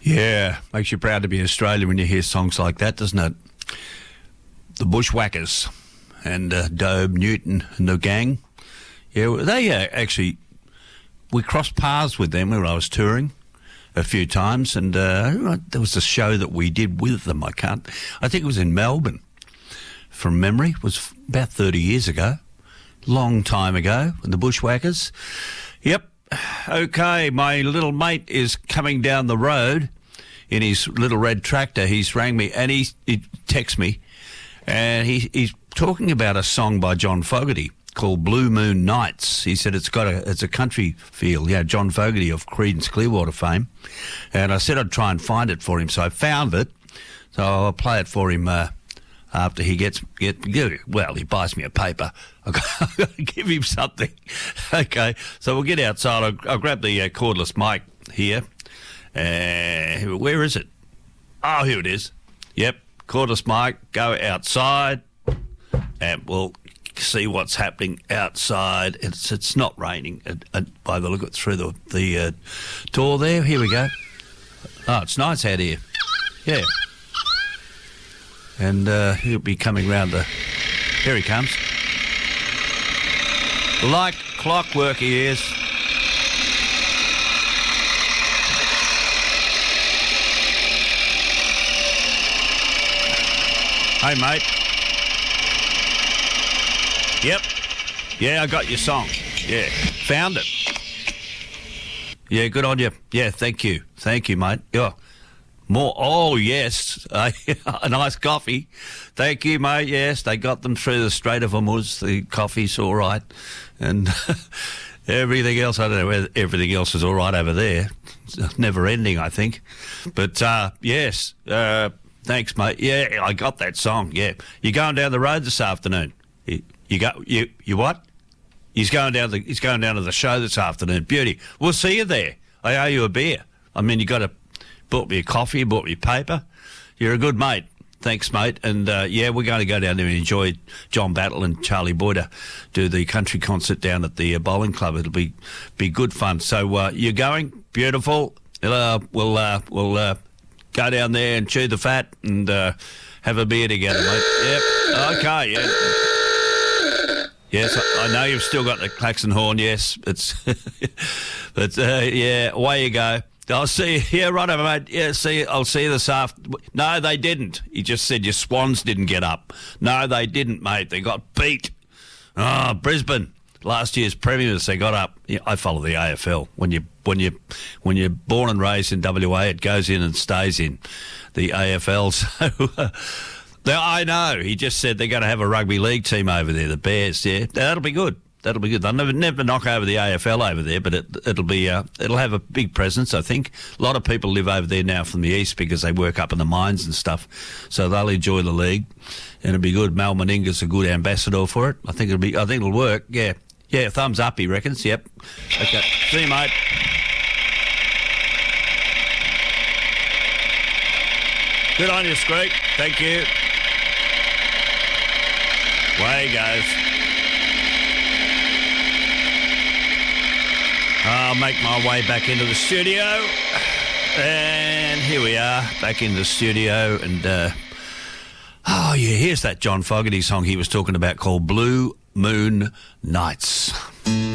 Yeah, makes you proud to be Australian when you hear songs like that, doesn't it? The Bushwhackers and Dobe, Newton and the gang. Yeah, they actually, we crossed paths with them when I was touring a few times, and there was a show that we did with them. I think it was in Melbourne, from memory. It was about 30 years ago, long time ago, with the Bushwhackers. Yep. Okay, my little mate is coming down the road in his little red tractor. He's rang me and he texts me, and he's talking about a song by John Fogerty called Blue Moon Nights. He said it's a country feel. Yeah, John Fogerty of Creedence Clearwater fame. And I said I'd try and find it for him, so I found it. So I'll play it for him after he he buys me a paper. I've got to give him something. Okay, so we'll get outside. I'll grab the cordless mic here. Where is it? Oh, here it is. Yep, cordless mic. Go outside, and we'll see what's happening outside. It's not raining by the look of it through the door there. Here we go. Oh, it's nice out here. Yeah. And he'll be coming round here he comes. Like clockwork he is. Hey, mate. Yep. Yeah, I got your song. Yeah. Found it. Yeah, good on you. Yeah, thank you. Thank you, mate. Yeah. More. Oh, yes. A nice coffee. Thank you, mate. Yes, they got them through the Strait of Hormuz. The coffee's all right. And everything else, I don't know whether everything else is all right over there. It's never ending, I think. But, yes, thanks, mate. Yeah, I got that song, yeah. You going down the road this afternoon? You what? He's going down to the show this afternoon. Beauty. We'll see you there. I owe you a beer. I mean, bought me a coffee, bought me paper. You're a good mate. Thanks, mate. And, yeah, we're going to go down there and enjoy John Battle and Charlie Boyder do the country concert down at the bowling club. It'll be good fun. So you're going? Beautiful. We'll go down there and chew the fat and have a beer together, mate. Yep. Okay, yeah. Yes, I know you've still got the klaxon horn, yes. But, yeah, away you go. I'll see you. Yeah, right over, mate. Yeah, I'll see you this afternoon. No, they didn't. He just said your Swans didn't get up. No, they didn't, mate. They got beat. Oh, Brisbane. Last year's premiers, they got up. Yeah, I follow the AFL. When you're born and raised in WA, it goes in and stays in the AFL. So I know. He just said they're going to have a rugby league team over there, the Bears. Yeah, that'll be good. That'll be good. They'll never knock over the AFL over there, but it'll have a big presence, I think. A lot of people live over there now from the east because they work up in the mines and stuff, so they'll enjoy the league, and it'll be good. Mal Meninga's a good ambassador for it. I think it'll work. Yeah, thumbs up, he reckons. Yep. Okay. See you, mate. Good on you, Screek. Thank you. Way he goes. I'll make my way back into the studio. And here we are, back in the studio. And, oh, yeah, here's that John Fogerty song he was talking about called Blue Moon Nights.